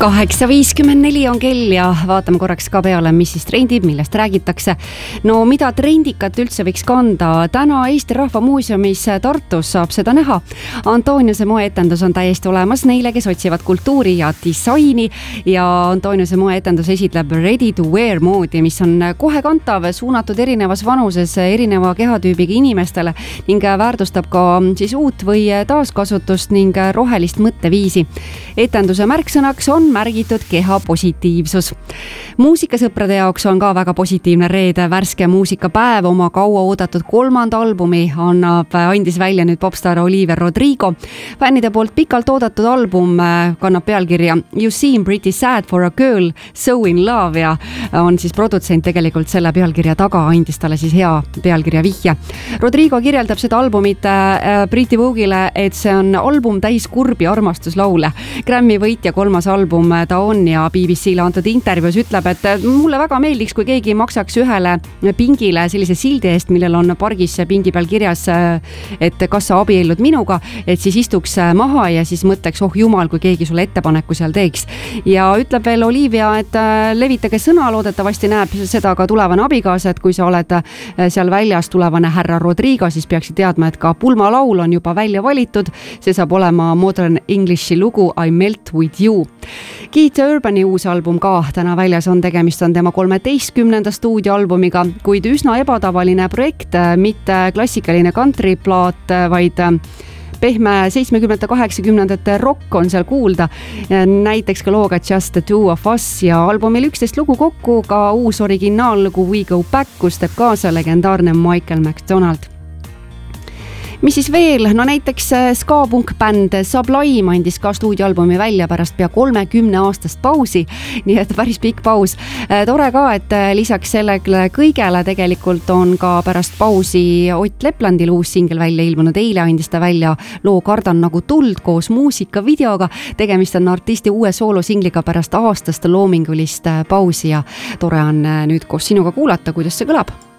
8:54 on kell ja vaatame korraks ka peale, mis siis trendib, millest räägitakse. No mida trendikat üldse võiks kanda? Täna Eesti Rahva Muuseumis Tartus saab seda näha. Antoniuse moeetendus on täiesti olemas neile, kes otsivad kultuuri ja disaini ja Antoniuse moeetendus esitleb ready to wear moodi, mis on kohe kantav, suunatud erinevas vanuses erineva kehatüübiga inimestele ning väärtustab ka siis uut või taaskasutust ning rohelist mõtteviisi. Etenduse märksõnaks on märgitud keha positiivsus. Muusikasõprade jaoks on ka väga positiivne reede. Värske muusikapäev oma kaua oodatud 3. albumi andis välja nüüd popstar Olivia Rodrigo. Fännide poolt pikalt oodatud album kannab pealkirja You Seem Pretty Sad for a Girl So in Love ja on siis produtsent tegelikult selle pealkirja taga, andis talle siis hea pealkirja vihje. Rodrigo kirjeldab seda albumit Briti Vogue'ile, et see on album täis kurbi armastuslaule. Grammy võitja 3. album ta on ja BBC-le antud intervjuus ütleb, et mulle väga meeldiks, kui keegi maksaks ühele pingile sellise sildi eest, millel on pargis pingi peal kirjas, et kas sa abiellud minuga, et siis istuks maha ja siis mõtleks, oh jumal, kui keegi sulle ettepaneku seal teeks. Ja ütleb veel Olivia, et levitage sõna, loodetavasti näeb seda ka tulevane abikaasa, et kui sa oled seal väljas tulevane härra Rodrigo, siis peaksid teadma, et ka pulmalaul on juba välja valitud. See saab olema Modern Englishi lugu I Melt With You. Keith Urbani uus album ka täna väljas on, tegemist on tema 13. stuudioalbumiga, kuid üsna ebatavaline projekt, mitte klassikaline countryplaat, vaid pehme 70-80 rock on seal kuulda, näiteks ka looga Just the Two of Us ja albumil 11 lugu kokku, ka uus originaallugu We Go Back, kus teeb kaasa legendaarne Michael McDonald. Mis siis veel? No näiteks ska-punk-bänd Sublime andis ka stuudioalbumi välja pärast pea 30 aastast pausi, nii et päris pikk paus. Tore ka, et lisaks sellele kõigele tegelikult on ka pärast pausi Ott Leplandil uus singel välja ilmunud. Eile andis ta välja loo Kardan nagu tuld koos muusikavideoga. Tegemist on artisti uue soolosingliga pärast aastast loomingulist pausi ja tore on nüüd koos sinuga kuulata, kuidas see kõlab.